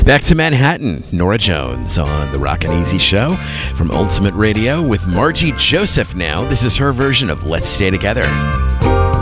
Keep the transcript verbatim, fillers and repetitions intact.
Back to Manhattan, Norah Jones on the Rockin' Easy Show from Ultimate Radio with Margie Joseph now. This is her version of Let's Stay Together.